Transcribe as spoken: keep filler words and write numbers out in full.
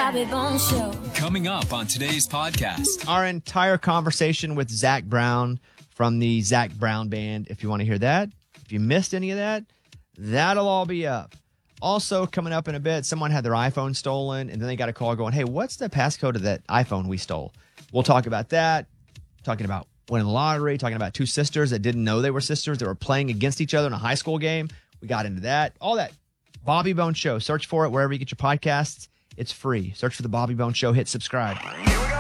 Bobby Bones Show. Coming up on today's podcast. Our entire conversation with Zach Brown from the Zach Brown Band. If you want to hear that, if you missed any of that, that'll all be up. Also, coming up in a bit, someone had their iPhone stolen, and then they got a call going, hey, what's the passcode of that iPhone we stole? We'll talk about that, talking about winning the lottery, talking about two sisters that didn't know they were sisters that were playing against each other in a high school game. We got into that. All that. Bobby Bones Show. Search for it wherever you get your podcasts. It's free. Search for the Bobby Bones Show. Hit subscribe. Here we go.